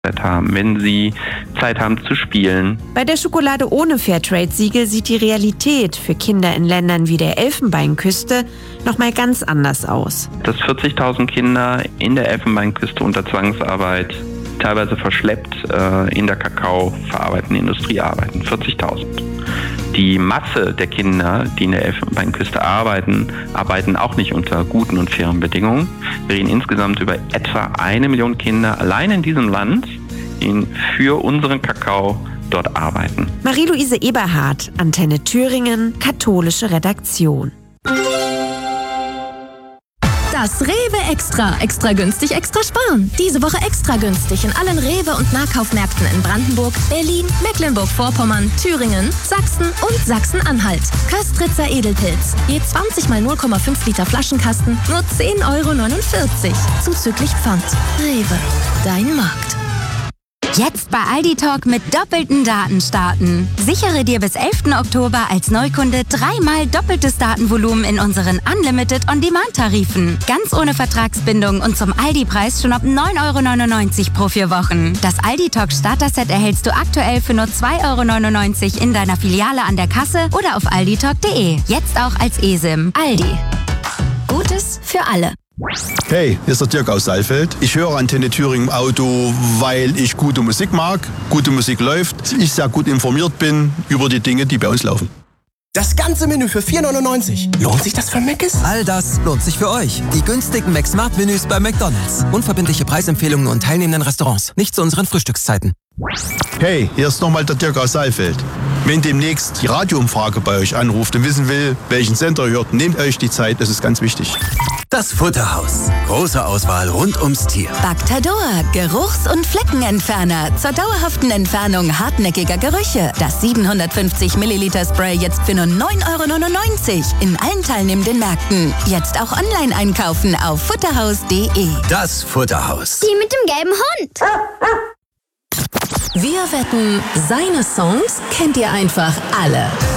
haben, wenn sie Zeit haben zu spielen. Bei der Schokolade ohne Fairtrade-Siegel sieht die Realität für Kinder in Ländern wie der Elfenbeinküste noch mal ganz anders aus. Dass 40.000 Kinder in der Elfenbeinküste unter Zwangsarbeit, teilweise verschleppt, in der Kakaoverarbeitenden Industrie arbeiten. 40.000. Die Masse der Kinder, die in der Elfenbeinküste arbeiten auch nicht unter guten und fairen Bedingungen. Wir reden insgesamt über etwa 1 Million Kinder allein in diesem Land, die für unseren Kakao dort arbeiten. Marie-Louise Eberhardt, Antenne Thüringen, katholische Redaktion. Das Rewe Extra. Extra günstig, extra sparen. Diese Woche extra günstig in allen Rewe- und Nahkaufmärkten in Brandenburg, Berlin, Mecklenburg-Vorpommern, Thüringen, Sachsen und Sachsen-Anhalt. Köstritzer Edelpilz. Je 20 mal 0,5 Liter Flaschenkasten, nur 10,49 €. Zuzüglich Pfand. Rewe. Dein Markt. Jetzt bei Aldi Talk mit doppelten Daten starten. Sichere dir bis 11. Oktober als Neukunde 3-mal doppeltes Datenvolumen in unseren Unlimited On-Demand-Tarifen. Ganz ohne Vertragsbindung und zum Aldi-Preis schon ab 9,99 € pro 4 Wochen. Das Aldi Talk Starter-Set erhältst du aktuell für nur 2,99 € in deiner Filiale an der Kasse oder auf alditalk.de. Jetzt auch als eSIM. Aldi. Gutes für alle. Hey, hier ist der Dirk aus Saalfeld. Ich höre Antenne Thüringen im Auto, weil ich gute Musik mag, gute Musik läuft, ich sehr gut informiert bin über die Dinge, die bei uns laufen. Das ganze Menü für 4,99 €. Lohnt sich das für Mc's? All das lohnt sich für euch. Die günstigen McSmart-Menüs bei McDonald's. Unverbindliche Preisempfehlungen und teilnehmenden Restaurants. Nicht zu unseren Frühstückszeiten. Hey, hier ist nochmal der Dirk aus Saalfeld. Wenn demnächst die Radioumfrage bei euch anruft und wissen will, welchen Sender ihr hört, nehmt euch die Zeit, das ist ganz wichtig. Das Futterhaus. Große Auswahl rund ums Tier. Bactador, Geruchs- und Fleckenentferner. Zur dauerhaften Entfernung hartnäckiger Gerüche. Das 750 Milliliter Spray jetzt für nur 9,99 € in allen teilnehmenden Märkten. Jetzt auch online einkaufen auf futterhaus.de. Das Futterhaus. Die mit dem gelben Hund. Wir wetten, seine Songs kennt ihr einfach alle.